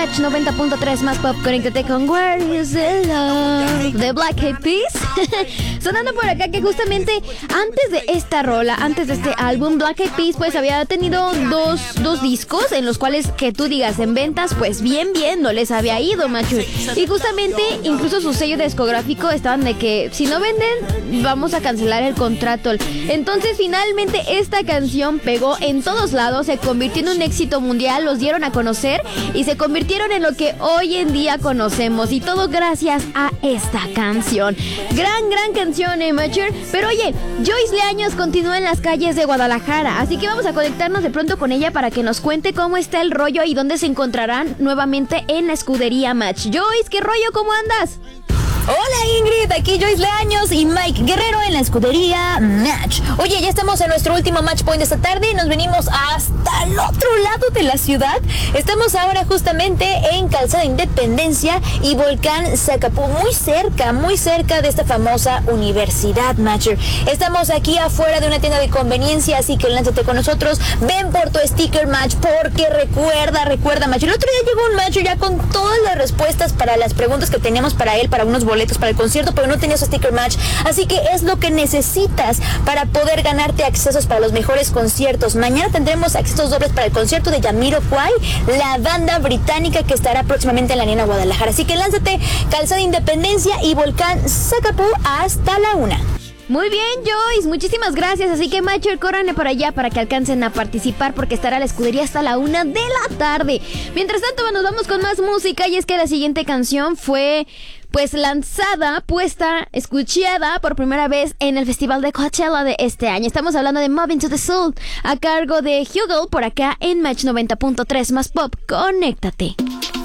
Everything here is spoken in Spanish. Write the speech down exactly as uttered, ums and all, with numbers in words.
noventa punto tres más pop, conéctate con Where is the Love de Black Eyed Peas. Sonando por acá que justamente antes de esta rola, antes de este álbum, Black Eyed Peas pues había tenido dos, dos discos en los cuales que tú digas en ventas, pues bien, bien, no les había ido, macho. Y justamente incluso su sello discográfico estaban de que si no venden, vamos a cancelar el contrato. Entonces finalmente esta canción pegó en todos lados, se convirtió en un éxito mundial, los dieron a conocer y se convirtieron en lo que hoy en día conocemos, y todo gracias a esta canción. Gran, gran canción, eh, Mature. Pero oye, Joyce Leaños continúa en las calles de Guadalajara, así que vamos a conectarnos de pronto con ella para que nos cuente cómo está el rollo y dónde se encontrarán nuevamente en la escudería Match. Joyce, ¿qué rollo? ¿Cómo andas? Hola Ingrid, aquí Joyce Leaños y Mike Guerrero en la escudería Match. Oye, ya estamos en nuestro último Match Point de esta tarde y nos venimos hasta el otro lado de la ciudad. Estamos ahora justamente en Calzada Independencia y Volcán Zacapú, muy cerca, muy cerca de esta famosa universidad, Matcher. Estamos aquí afuera de una tienda de conveniencia, así que lánzate con nosotros, ven por tu sticker Match, porque recuerda, recuerda Match, el otro día llegó un Matcher ya con todas las respuestas para las preguntas que teníamos para él, para unos boletos para el concierto, pero no tenía su sticker Match, así que es lo que necesitas para poder ganarte accesos para los mejores conciertos. Mañana tendremos accesos dobles para el concierto de Jamiroquai, la banda británica que estará próximamente en la Arena Guadalajara, así que lánzate, Calzada Independencia y Volcán Zacapú hasta la una. Muy bien, Joyce, muchísimas gracias. Así que, Macher, córranle para allá para que alcancen a participar, porque estará la escudería hasta la una de la tarde. Mientras tanto, nos vamos con más música, y es que la siguiente canción fue pues lanzada, puesta, escuchada por primera vez en el Festival de Coachella de este año. Estamos hablando de Moving to the Soul, a cargo de Hugel, por acá en Match noventa punto tres más pop. Conéctate.